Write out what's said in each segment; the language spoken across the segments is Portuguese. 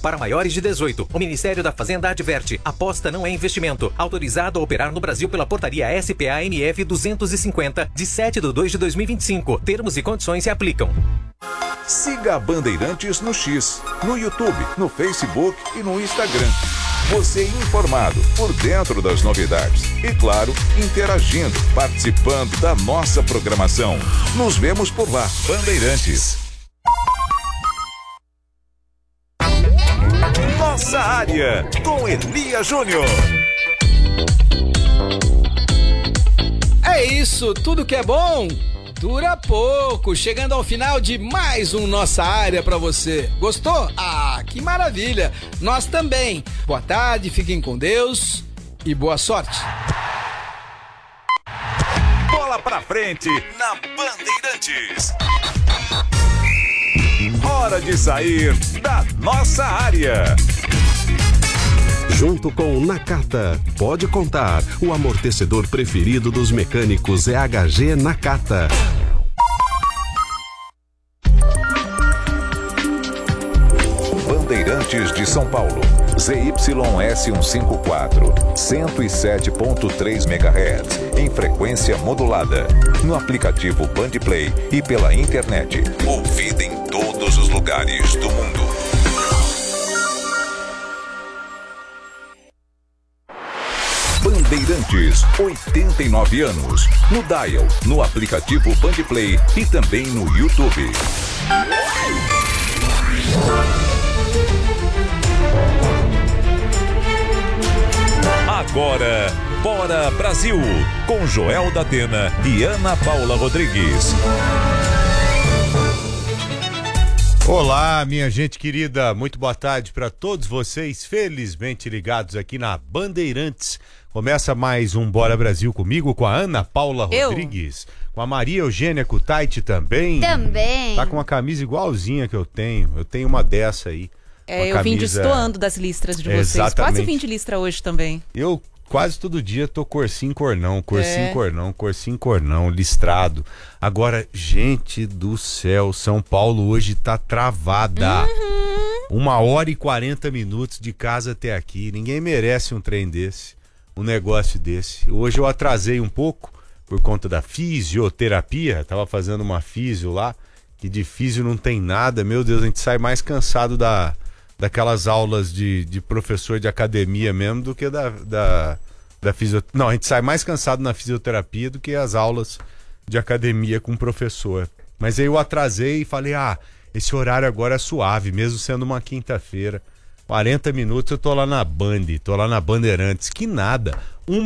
para maiores de 18. O Ministério da Fazenda adverte: aposta não é investimento. Autorizado a operar no Brasil pela portaria SPA-MF 250, de 7/2/2025. Termos e condições se aplicam. Siga a Bandeirantes no X, no YouTube, no Facebook e no Instagram. Você informado, por dentro das novidades e, claro, interagindo, participando da nossa programação. Nos vemos por lá. Bandeirantes. Nossa área, com Elia Júnior. É isso, tudo que é bom dura pouco. Chegando ao final de mais um Nossa Área pra você. Gostou? Ah, que maravilha! Nós também. Boa tarde, fiquem com Deus e boa sorte. Bola pra frente na Bandeirantes. Hora de sair da nossa área. Junto com Nakata, pode contar. O amortecedor preferido dos mecânicos é HG Nakata. Bandeirantes de São Paulo. ZYS 154, 107.3 MHz, em frequência modulada. No aplicativo Bandplay e pela internet. Ouvida em todos os lugares do mundo. Bandeirantes, 89 anos. No dial, no aplicativo Bandplay e também no YouTube. Agora, Bora Brasil, com Joel da Atena e Ana Paula Rodrigues. Olá, minha gente querida, muito boa tarde para todos vocês, felizmente ligados aqui na Bandeirantes. Começa mais um Bora Brasil comigo, com a Ana Paula Rodrigues, com a Maria Eugênia Kutaiti também. Também. Tá com uma camisa igualzinha que eu tenho uma dessa aí. Eu vim destoando das listras de vocês. Exatamente. Quase vim de listra hoje também. Eu quase todo dia tô corsinho, cornão, listrado. Agora, gente do céu, São Paulo hoje tá travada. 1h40 de casa até aqui. Ninguém merece um trem desse, um negócio desse. Hoje eu atrasei um pouco por conta da fisioterapia. Tava fazendo uma fisio lá, que de fisio não tem nada. Meu Deus, a gente sai mais cansado daquelas aulas de professor de academia mesmo do que da fisioterapia. Não, a gente sai mais cansado na fisioterapia do que as aulas de academia com o professor. Mas aí eu atrasei e falei, esse horário agora é suave, mesmo sendo uma quinta-feira. 40 minutos eu tô lá na Band, tô lá na Bandeirantes. Que nada,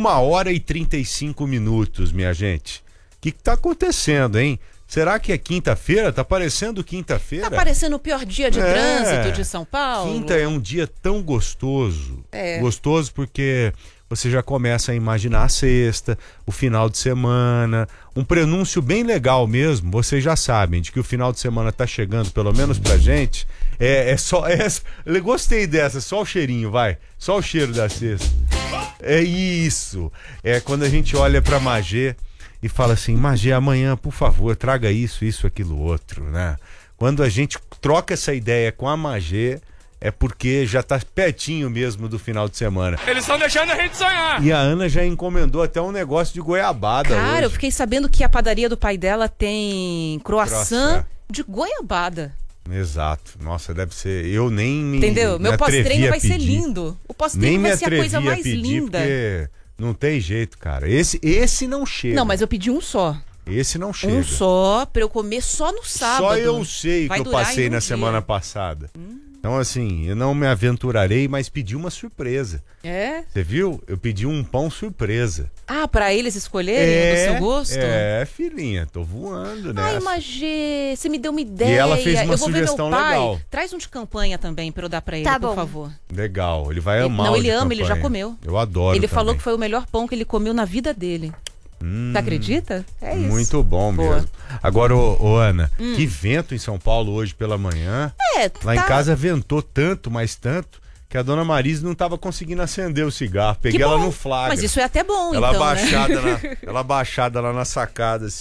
1h35, minha gente. O que tá acontecendo, hein? Será que é quinta-feira? Tá parecendo quinta-feira? Tá parecendo o pior dia de trânsito de São Paulo. Quinta é um dia tão gostoso. Gostoso porque você já começa a imaginar a sexta, o final de semana, um prenúncio bem legal mesmo. Vocês já sabem de que o final de semana tá chegando, pelo menos pra gente. Eu gostei dessa, só o cheirinho, vai. Só o cheiro da sexta. É isso. É quando a gente olha pra Magê e fala assim, Magê, amanhã, por favor, traga isso, aquilo, outro, né? Quando a gente troca essa ideia com a Magê, é porque já tá pertinho mesmo do final de semana. Eles estão deixando a gente sonhar. E a Ana já encomendou até um negócio de goiabada Cara, hoje. eu fiquei sabendo que a padaria do pai dela tem croissant de goiabada. Exato. Nossa, deve ser... Eu nem me Entendeu? Meu pós-treino vai ser lindo. O Nem pós-treino me vai ser a coisa atrevi a mais pedir, linda. porque não tem jeito, cara. Esse não chega. Não, mas eu pedi um só. Esse não chega. Um só, pra eu comer só no sábado. Só eu sei vai que eu durar passei em um na dia. semana passada. Então, assim, eu não me aventurarei, mas pedi uma surpresa. É? Você viu? Eu pedi um pão surpresa. Pra eles escolherem do seu gosto? Filhinha, tô voando nessa. Ai, Magê, você me deu uma ideia. E ela fez uma eu vou sugestão ver meu pai. legal. Traz um de campanha também pra eu dar pra ele, Tá por bom. favor. Legal, ele vai amar. Não, o ele de ama, ele já campanha. comeu. Eu adoro Ele também. falou que foi o melhor pão que ele comeu na vida dele. Você acredita? É isso. Muito bom Boa. mesmo. Agora, ô Ana, que vento em São Paulo hoje pela manhã. Lá em casa ventou tanto, mas tanto, que a dona Marise não estava conseguindo acender o cigarro. Peguei ela no flagra. Mas isso é até bom, ela então, baixada né? ela baixada lá na sacada, assim.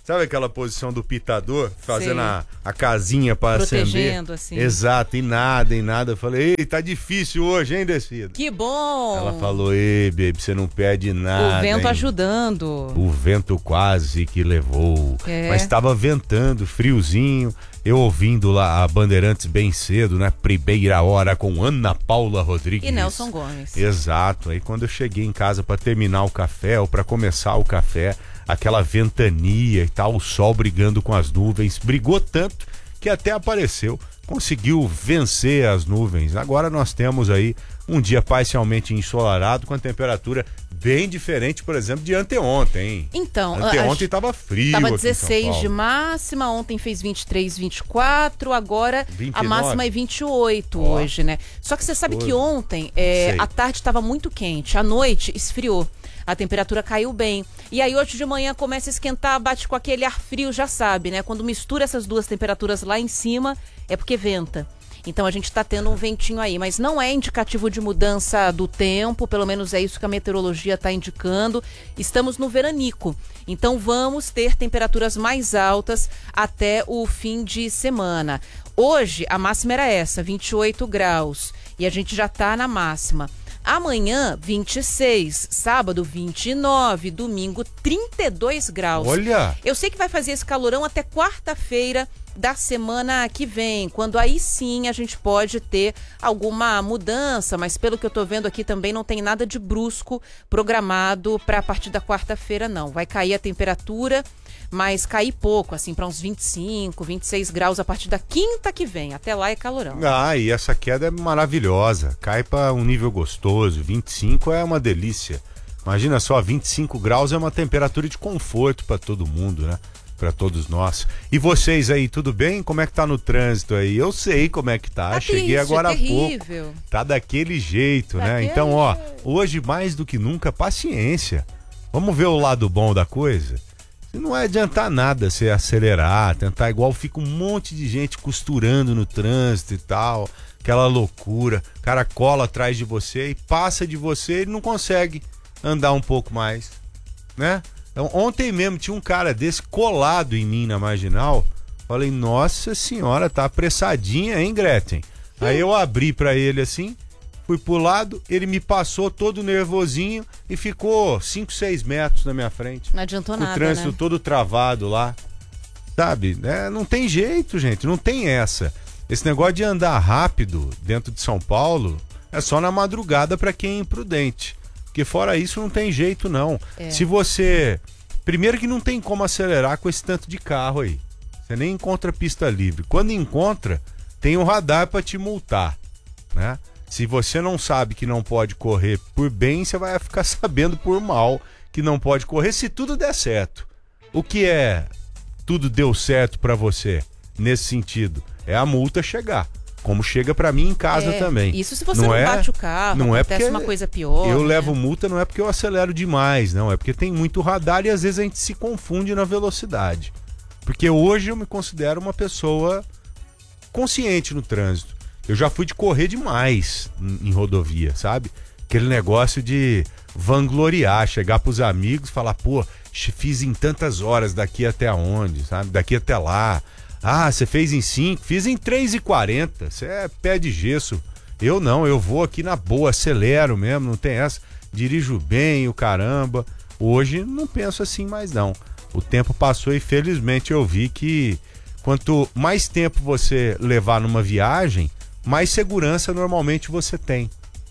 Sabe aquela posição do pitador, fazendo a casinha para acender? Protegendo, assim. Exato, e nada. Eu falei, ei, tá difícil hoje, hein, Descida? Que bom! Ela falou, ei, baby, você não perde nada. O vento hein? ajudando. O vento quase que levou. Mas estava ventando, friozinho. Eu ouvindo lá a Bandeirantes bem cedo, na primeira hora, com Ana Paula Rodrigues. E Nelson Gomes. Exato. Aí quando eu cheguei em casa para terminar o café, ou para começar o café, aquela ventania e tal, o sol brigando com as nuvens, brigou tanto que até apareceu, conseguiu vencer as nuvens. Agora nós temos aí um dia parcialmente ensolarado, com a temperatura bem diferente, por exemplo, de anteontem, hein? Então, anteontem estava frio. Tava aqui em São 16 Paulo. de máxima, ontem fez 23, 24, agora 29. a máxima é 28 hoje, né? Só que você sabe que ontem a tarde estava muito quente, à noite esfriou. A temperatura caiu bem. E aí hoje de manhã começa a esquentar, bate com aquele ar frio, já sabe, né? Quando mistura essas duas temperaturas lá em cima, é porque venta. Então a gente tá tendo um ventinho aí, mas não é indicativo de mudança do tempo, pelo menos é isso que a meteorologia tá indicando. Estamos no veranico, então vamos ter temperaturas mais altas até o fim de semana. Hoje a máxima era essa, 28 graus, e a gente já tá na máxima. Amanhã, 26, sábado, 29, domingo, 32 graus. Olha! Eu sei que vai fazer esse calorão até quarta-feira da semana que vem, quando aí sim a gente pode ter alguma mudança, mas pelo que eu tô vendo aqui também não tem nada de brusco programado para a partir da quarta-feira, não. Vai cair a temperatura, mas cair pouco, assim, para uns 25, 26 graus a partir da quinta que vem. Até lá é calorão. Ah, e essa queda é maravilhosa. Cai para um nível gostoso. 25 é uma delícia. Imagina só, 25 graus é uma temperatura de conforto para todo mundo, né? Para todos nós. E vocês aí, tudo bem? Como é que tá no trânsito aí? Eu sei como é que tá. Cheguei agora há pouco. Tá daquele jeito, né? Então, ó, hoje mais do que nunca, paciência. Vamos ver o lado bom da coisa. Não vai adiantar nada você acelerar, tentar igual, fica um monte de gente costurando no trânsito e tal, aquela loucura, o cara cola atrás de você e passa de você e não consegue andar um pouco mais, né? Então, ontem mesmo tinha um cara desse colado em mim na Marginal, falei, nossa senhora, tá apressadinha, hein, Gretchen? Aí eu abri pra ele assim, fui pro lado, ele me passou todo nervosinho e ficou 5, 6 metros na minha frente. Não adiantou nada, o trânsito, né? Todo travado lá, sabe? Não tem jeito, gente, não tem essa. Esse negócio de andar rápido dentro de São Paulo é só na madrugada para quem é imprudente. Porque fora isso não tem jeito, não. Se você... Primeiro que não tem como acelerar com esse tanto de carro aí. Você nem encontra pista livre. Quando encontra, tem um radar para te multar, né? Se você não sabe que não pode correr por bem, você vai ficar sabendo por mal que não pode correr se tudo der certo. O que é tudo deu certo para você nesse sentido? É a multa chegar. Como chega para mim em casa também. Isso se você não bate o carro, não acontece uma coisa pior. Eu né? levo multa não é porque eu acelero demais, não. É porque tem muito radar e às vezes a gente se confunde na velocidade. Porque hoje eu me considero uma pessoa consciente no trânsito. Eu já fui de correr demais em rodovia, sabe? Aquele negócio de vangloriar, chegar pros amigos e falar, pô, fiz em tantas horas daqui até onde, sabe? Daqui até lá. Ah, você fez em 5, fiz em 3h40. Você é pé de gesso. Eu não, eu vou aqui na boa, acelero mesmo, não tem essa. Dirijo bem, o caramba. Hoje não penso assim mais não. O tempo passou e felizmente eu vi que quanto mais tempo você levar numa viagem, mais segurança normalmente você tem.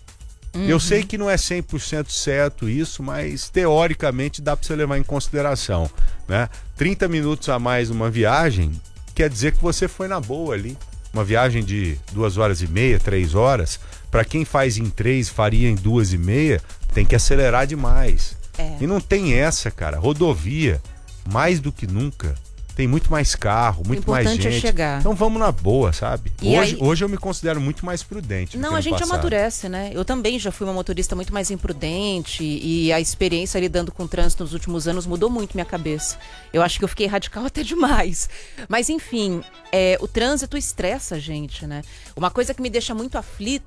Eu sei que não é 100% certo isso, mas teoricamente dá para você levar em consideração, né? 30 minutos a mais numa viagem quer dizer que você foi na boa ali. Uma viagem de 2h30, 3 horas, para quem faz em 3, faria em 2h30, tem que acelerar demais. E não tem essa, cara. Rodovia, mais do que nunca, tem muito mais carro, muito mais gente. O importante é chegar. Então vamos na boa, sabe? Hoje eu me considero muito mais prudente. Não, a gente amadurece, né? Eu também já fui uma motorista muito mais imprudente e a experiência lidando com o trânsito nos últimos anos mudou muito minha cabeça. Eu acho que eu fiquei radical até demais. Mas enfim, o trânsito estressa a gente, né? Uma coisa que me deixa muito aflita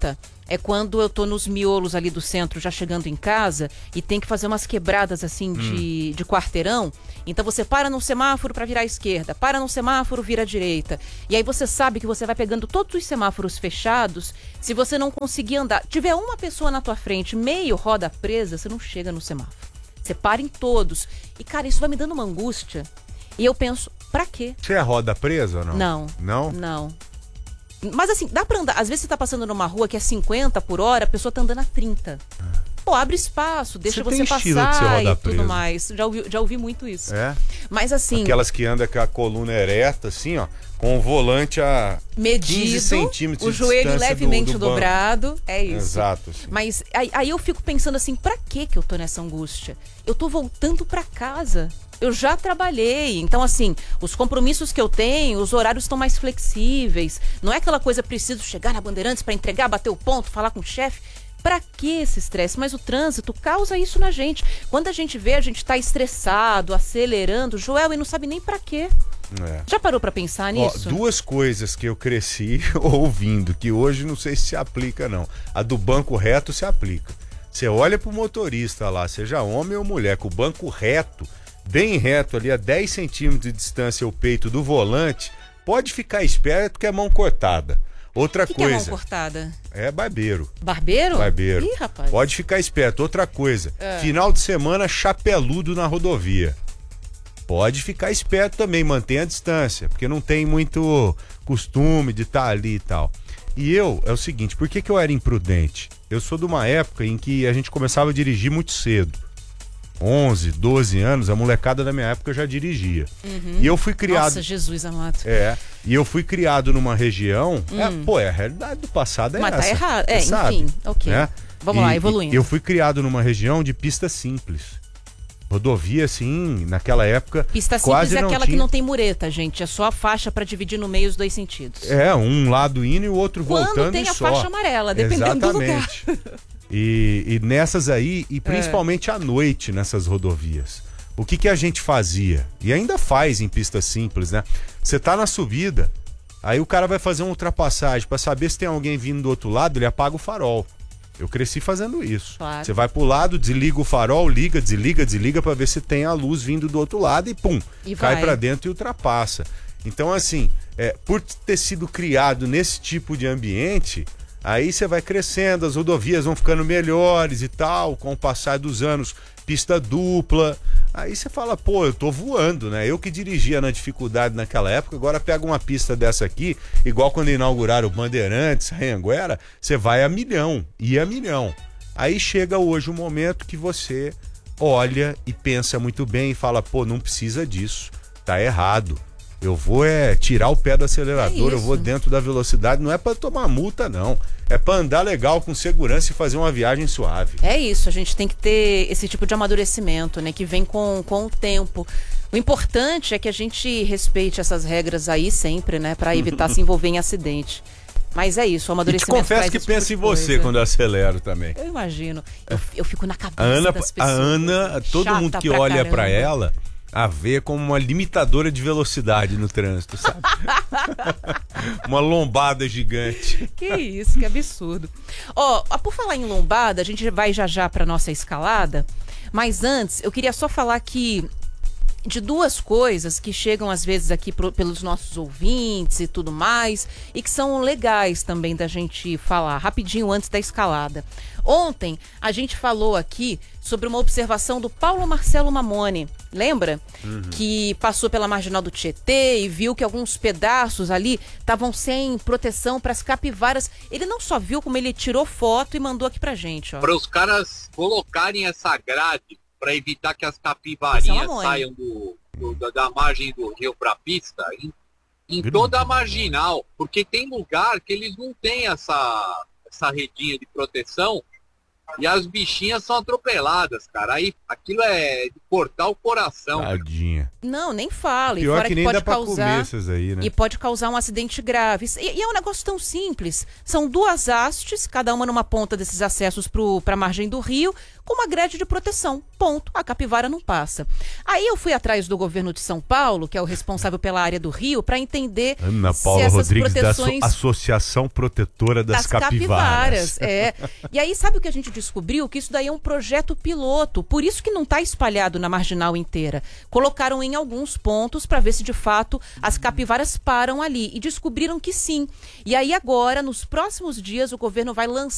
é quando eu tô nos miolos ali do centro, já chegando em casa, e tem que fazer umas quebradas assim de quarteirão. Então você para num semáforo para virar à esquerda, para num semáforo, vira à direita. E aí você sabe que você vai pegando todos os semáforos fechados. Se você não conseguir andar, tiver uma pessoa na tua frente, meio roda presa, você não chega no semáforo. Você para em todos. E, cara, isso vai me dando uma angústia. E eu penso, pra quê? Você é roda presa ou não? Não. Não? Não. Mas assim, dá pra andar. Às vezes você tá passando numa rua que é 50 por hora, a pessoa tá andando a 30. Pô, abre espaço, deixa você passar e tudo mais. Já ouvi muito isso. É? Mas assim... Aquelas que andam com a coluna ereta, assim, ó, com o volante a medido, 15 centímetros o de joelho levemente do dobrado. É isso. Exato. Assim. Mas aí eu fico pensando assim, pra que eu tô nessa angústia? Eu tô voltando pra casa. Eu já trabalhei, então assim, os compromissos que eu tenho, os horários estão mais flexíveis. Não é aquela coisa, preciso chegar na Bandeirantes para entregar, bater o ponto, falar com o chefe. Pra que esse estresse? Mas o trânsito causa isso na gente. Quando a gente vê, a gente tá estressado, acelerando, Joel, e não sabe nem pra quê. É. Já parou pra pensar nisso? Ó, duas coisas que eu cresci ouvindo, que hoje não sei se aplica não. A do banco reto se aplica. Você olha pro motorista lá, seja homem ou mulher, com o banco reto, bem reto ali, a 10 centímetros de distância o peito do volante, pode ficar esperto que é mão cortada. Outra coisa. Que é mão cortada? É barbeiro. Barbeiro? Barbeiro. Ih, rapaz. Pode ficar esperto. Outra coisa. Final de semana, chapeludo na rodovia. Pode ficar esperto também, mantenha a distância, porque não tem muito costume de estar ali e tal. E é o seguinte, por que eu era imprudente? Eu sou de uma época em que a gente começava a dirigir muito cedo. 11, 12 anos, a molecada da minha época já dirigia. E eu fui criado... Nossa, Jesus amado. E eu fui criado numa região... a realidade do passado é mas essa. Mas tá errado. Enfim, ok. Né? Vamos lá, evoluindo. Eu fui criado numa região de pista simples. Rodovia, assim, naquela época... Pista simples é aquela que não tem mureta, gente. É só a faixa para dividir no meio os dois sentidos. É, um lado indo e o outro voltando quando tem a faixa amarela, dependendo do lugar. E nessas aí, e principalmente à noite nessas rodovias, o que a gente fazia? E ainda faz em pista simples, né? Você tá na subida, aí o cara vai fazer uma ultrapassagem, para saber se tem alguém vindo do outro lado, ele apaga o farol. Eu cresci fazendo isso. Claro. Você vai pro lado, desliga o farol, liga, desliga para ver se tem a luz vindo do outro lado e pum, cai para dentro e ultrapassa. Então assim, por ter sido criado nesse tipo de ambiente... Aí você vai crescendo, as rodovias vão ficando melhores e tal, com o passar dos anos, pista dupla. Aí você fala, pô, eu tô voando, né? Eu que dirigia na dificuldade naquela época, agora pega uma pista dessa aqui, igual quando inauguraram o Bandeirantes, Anhanguera, você vai a milhão, ia a milhão. Aí chega hoje o momento que você olha e pensa muito bem e fala, pô, não precisa disso, tá errado. Eu vou tirar o pé do acelerador, eu vou dentro da velocidade, não é para tomar multa não, é para andar legal com segurança e fazer uma viagem suave. É isso, a gente tem que ter esse tipo de amadurecimento, né, que vem com o tempo. O importante é que a gente respeite essas regras aí sempre, né, para evitar se envolver em acidente. Mas é isso, o amadurecimento. E te confesso que penso em você quando eu acelero também. Eu imagino, eu fico na cabeça das pessoas. A Ana, todo mundo que olha para ela... a ver como uma limitadora de velocidade no trânsito, sabe? Uma lombada gigante. Que isso, que absurdo. Ó, por falar em lombada, a gente vai já para nossa escalada, mas antes eu queria só falar de duas coisas que chegam às vezes aqui pelos nossos ouvintes e tudo mais, e que são legais também da gente falar, rapidinho antes da escalada. Ontem a gente falou aqui sobre uma observação do Paulo Marcelo Mamone, lembra? Que passou pela Marginal do Tietê e viu que alguns pedaços ali estavam sem proteção para as capivaras. Ele não só viu, como ele tirou foto e mandou aqui pra gente, ó. Para os caras colocarem essa grade para evitar que as capivarinhas saiam da margem do rio para a pista, em toda a marginal, porque tem lugar que eles não têm essa redinha de proteção, e as bichinhas são atropeladas, cara. Aí aquilo é de cortar o coração. Tadinha. Não, nem fala. Pior E fora que nem pode dá pra causar, comer essas aí, né? E pode causar um acidente grave. E é um negócio tão simples. São 2 hastes, cada uma numa ponta desses acessos para a margem do rio, com uma grade de proteção. Ponto. A capivara não passa. Aí eu fui atrás do governo de São Paulo, que é o responsável pela área do rio, para entender Ana se Paula essas Rodrigues, proteções... da Associação Protetora das Capivaras. É. E aí, sabe o que a gente descobriu? Que isso daí é um projeto piloto. Por isso que não está espalhado na marginal inteira. Colocaram em alguns pontos para ver se de fato as capivaras param ali. E descobriram que sim. E aí agora, nos próximos dias, o governo vai lançar